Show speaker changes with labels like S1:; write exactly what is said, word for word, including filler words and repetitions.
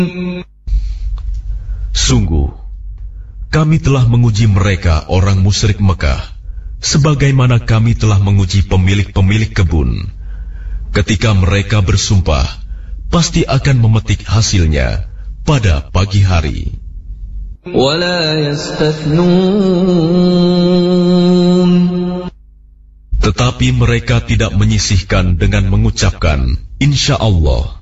S1: Sungguh, kami telah menguji mereka orang musyrik Mekah, sebagaimana kami telah menguji pemilik-pemilik kebun. Ketika mereka bersumpah, pasti akan memetik hasilnya pada pagi hari. Tetapi mereka tidak menyisihkan dengan mengucapkan, Insya Allah.